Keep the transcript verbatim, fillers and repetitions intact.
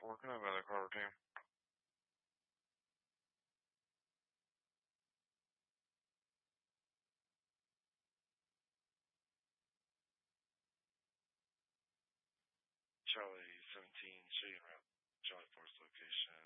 four, can I have another car team? Charlie seventeen, shooting around Charlie Force location.